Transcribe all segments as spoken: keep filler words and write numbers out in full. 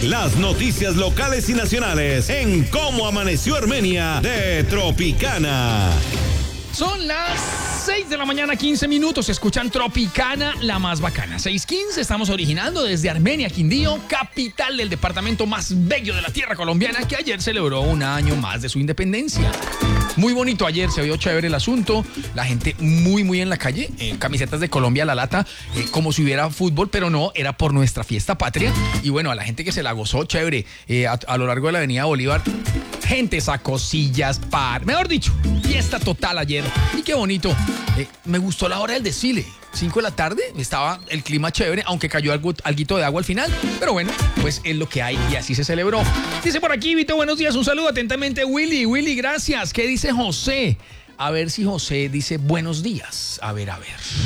Las noticias locales y nacionales en Cómo Amaneció Armenia de Tropicana. Son las seis de la mañana, quince minutos. Escuchan Tropicana, la más bacana. seis quince, estamos originando desde Armenia, Quindío, capital del departamento más bello de la tierra colombiana, que ayer celebró un año más de su independencia. Muy bonito ayer, se vio chévere el asunto. La gente muy, muy en la calle. Eh, camisetas de Colombia a la lata, eh, como si hubiera fútbol, pero no, era por nuestra fiesta patria. Y bueno, a la gente que se la gozó, chévere, eh, a, a lo largo de la avenida Bolívar. Gente sacó sillas, par, mejor dicho, fiesta total ayer. Y qué bonito. Eh, me gustó la hora del desfile. cinco de la tarde, estaba el clima chévere, aunque cayó algo, alguito de agua al final. Pero bueno, pues es lo que hay y así se celebró. Dice por aquí, Vito, buenos días, un saludo atentamente, Willy. Willy, gracias. ¿Qué dice José? A ver si José dice buenos días. A ver, a ver.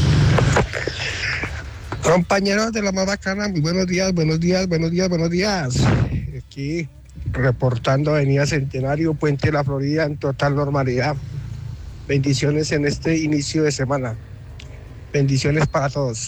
Compañeros de la más bacana, muy buenos días, buenos días, buenos días, buenos días. Aquí reportando Avenida Centenario, Puente de la Florida en total normalidad. Bendiciones en este inicio de semana. Bendiciones para todos.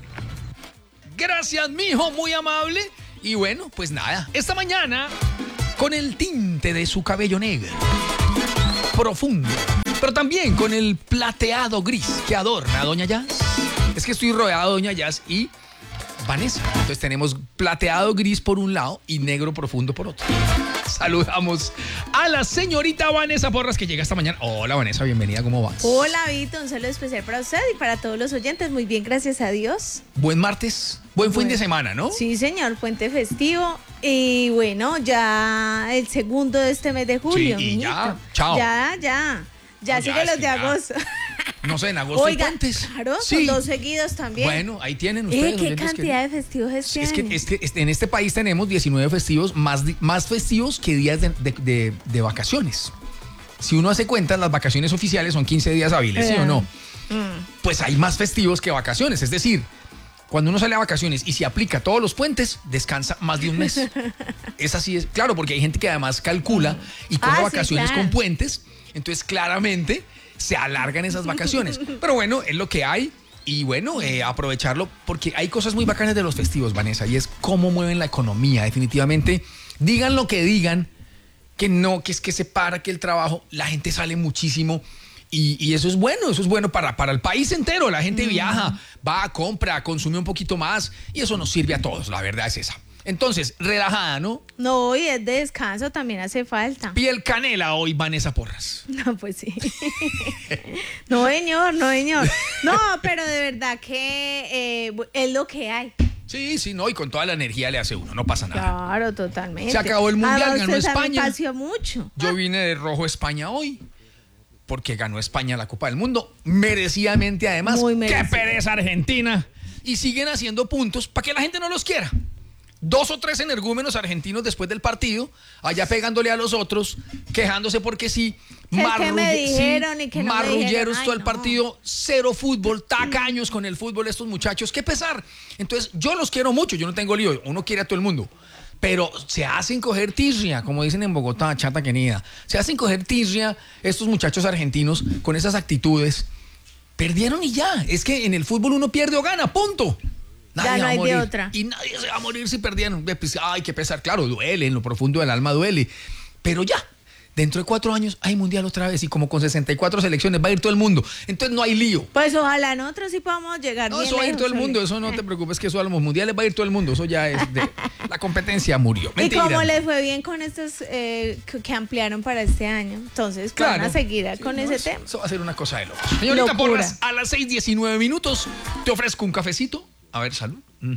Gracias, mijo, muy amable. Y bueno, pues nada, esta mañana, con el tinte de su cabello negro, profundo, pero también con el plateado gris que adorna a Doña Jazz. Es que estoy rodeado de Doña Jazz y Vanessa. Entonces tenemos plateado gris por un lado y negro profundo por otro. Saludamos a la señorita Vanessa Porras, que llega esta mañana. Hola, Vanessa, bienvenida, ¿cómo vas? Hola, Vito, un saludo especial para usted y para todos los oyentes. Muy bien, gracias a Dios. Buen martes, buen fin Bueno, de semana, ¿no? Sí, señor, puente festivo. Y bueno, ya el segundo de este mes de julio. Sí, y mijito. ya, chao. Ya, ya. Ya No, sigue ya, los sí, de ya. agosto. No sé, en agosto hay Oiga, puentes. claro, Sí. son dos seguidos también. Bueno, ahí tienen ustedes. Eh, ¿Qué oyentes, cantidad que... de festivos este Es que, año? es que este- en este país tenemos diecinueve festivos, más, di- más festivos que días de, de- de- de vacaciones. Si uno hace cuentas, las vacaciones oficiales son quince días hábiles, ¿sí Eh. o no? Mm. Pues hay más festivos que vacaciones. Es decir, cuando uno sale a vacaciones y se aplica todos los puentes, descansa más de un mes. Es así, es claro, porque hay gente que además calcula y coge Ah, sí, vacaciones claro. con puentes, entonces claramente se alargan esas vacaciones. Pero bueno, es lo que hay. Y bueno, eh, aprovecharlo, porque hay cosas muy bacanas de los festivos, Vanessa, y es cómo mueven la economía. Definitivamente, digan lo que digan, que no, que es que se para, que el trabajo, la gente sale muchísimo. Y, y eso es bueno, eso es bueno para, para el país entero. La gente viaja, va, compra, consume un poquito más, y eso nos sirve a todos, la verdad es esa. Entonces, relajada, ¿no? No, y es de descanso, también hace falta. Piel canela hoy, Vanessa Porras. No, pues sí. No, señor, no, señor. No, pero de verdad que eh, es lo que hay. Sí, sí, no, y con toda la energía le hace uno, no pasa nada. Claro, totalmente. Se acabó el Mundial, Además, ganó usted sabe, España. paseó mucho. Yo vine de rojo España hoy, porque ganó España la Copa del Mundo, merecidamente además. Muy ¡Qué merecido. pereza Argentina! Y siguen haciendo puntos para que la gente no los quiera. Dos o tres energúmenos argentinos después del partido, allá pegándole a los otros, quejándose porque sí, Que es que marrulle- me sí, dijeron y que no me marrulleros dijeron. Ay, todo el no. partido, cero fútbol, tacaños con el fútbol estos muchachos, qué pesar. Entonces, yo los quiero mucho, yo no tengo lío, uno quiere a todo el mundo. Pero se hacen coger tirria, como dicen en Bogotá, chata querida. Se hacen coger tirria estos muchachos argentinos con esas actitudes. Perdieron y ya. Es que en el fútbol uno pierde o gana, punto. Ya no va a hay de morir. otra. Y nadie se va a morir si perdieron. Pues, ay, qué pesar. Claro, duele, en lo profundo del alma duele. Pero ya, dentro de cuatro años hay mundial otra vez y como con sesenta y cuatro selecciones va a ir todo el mundo. Entonces no hay lío. Pues ojalá nosotros sí podamos llegar No, bien eso va a ir lejos, todo el mundo, oye. eso no te preocupes que eso a los mundiales va a ir todo el mundo, eso ya es de... La competencia murió. Y Mentira. como les fue bien con estos eh, que, que ampliaron para este año, entonces van Claro. a seguir Sí, con no, ese eso, tema. eso va a ser una cosa de locos. Señorita Locura. Porras, a las seis diecinueve minutos te ofrezco un cafecito. A ver, salud. Ujú.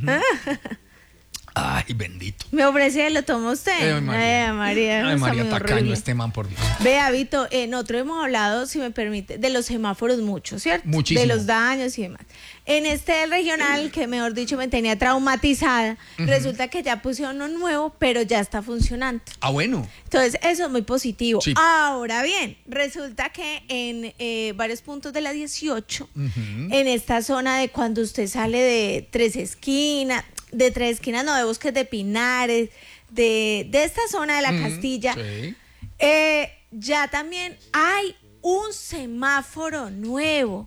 Ay, bendito. Me ofrece, lo toma usted. Ay, María. Ay, María, Ay, está María, muy tacaño horrible. este man, por Dios. Vea, Vito, en otro hemos hablado, si me permite, de los semáforos mucho, ¿cierto? Muchísimo. De los daños y demás. En este regional, que mejor dicho me tenía traumatizada, resulta que ya pusieron uno nuevo, pero ya está funcionando. Ah, bueno. Entonces, eso es muy positivo. Sí. Ahora bien, resulta que en eh, varios puntos de la dieciocho, en esta zona de cuando usted sale de Tres Esquinas, de Tres Esquinas, no, de Bosques de Pinares, de, de esta zona de la Castilla, Sí. eh, ya también hay un semáforo nuevo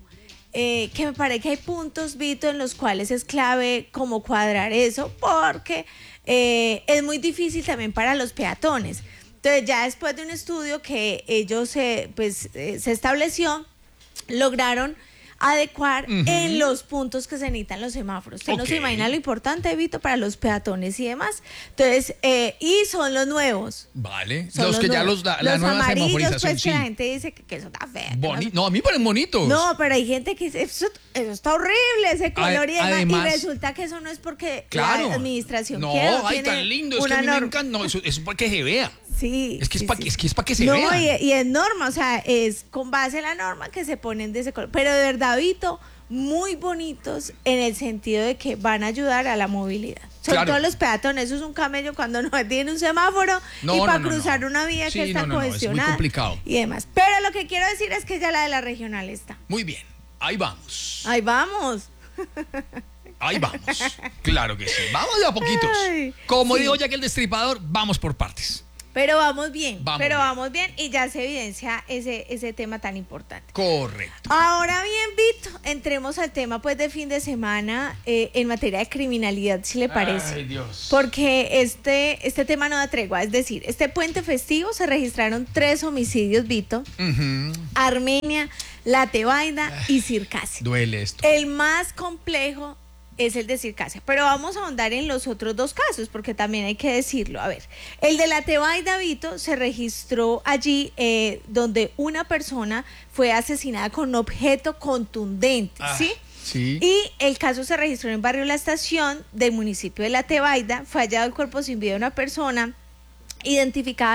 eh, que me parece que hay puntos, Vito, en los cuales es clave como cuadrar eso, porque eh, es muy difícil también para los peatones. Entonces ya después de un estudio que ellos eh, pues, eh, se estableció, lograron adecuar uh-huh. en los puntos que se necesitan los semáforos. Usted okay. no se imagina lo importante, Vito, para los peatones y demás. Entonces, eh, y son los nuevos. Vale. Los, los que nuevos. ya los da la los nueva amarillos, semaforización, pues sí. que la gente dice que, que eso está feo. Boni- no, no, a mí me parecen bonitos. No, pero hay gente que dice, eso, eso está horrible, ese color a, y demás. Además, y resulta que eso no es porque claro, la administración no, quiere. No, ay, tan lindo, es que a mí me encanta. No, eso, eso es para que se vea. Sí, es que sí, es para sí. que, es que, es pa que se no, vea. Y, y es norma, o sea, es con base en la norma que se ponen de ese color. Pero de verdad, Vito, muy bonitos en el sentido de que van a ayudar a la movilidad. Sobre claro. todo los peatones, eso es un camello cuando no tiene un semáforo no, y para no, no, cruzar no. una vía sí, que está no, no, congestionada. No, es muy complicado. Y demás. Pero lo que quiero decir es que ya la de la regional está. Muy bien, ahí vamos. Ahí vamos. Ahí vamos, claro que sí. Vamos de a poquitos. Ay, Como sí. digo ya que el destripador, vamos por partes. Pero vamos bien, vamos pero bien. vamos bien y ya se evidencia ese, ese tema tan importante. Correcto. Ahora bien, Vito, entremos al tema pues de fin de semana eh, en materia de criminalidad, si le parece. Ay, Dios. Porque este, este tema no da tregua, es decir, este puente festivo se registraron tres homicidios, Vito. Uh-huh. Armenia, La Tebaida y Circasia. Duele esto. El más complejo es el de Circasia, pero vamos a ahondar en los otros dos casos porque también hay que decirlo. A ver, el de La Tebaida, Vito, se registró allí eh, donde una persona fue asesinada con un objeto contundente, ah, ¿sí? Sí. Y el caso se registró en el barrio La Estación del municipio de La Tebaida. Fue hallado el cuerpo sin vida de una persona identificada